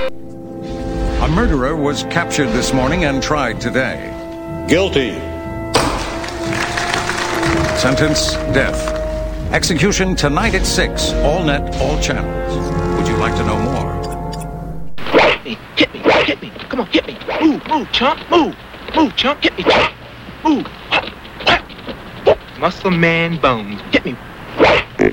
A murderer was captured this morning and tried today. Guilty. Sentence, death. Execution tonight at 6. All net, all channels. Would you like to know more? Hit me. Come on, hit me. Move, chump, move. Move, chump, hit me, chump. Move. Muscle man bones. Hit me.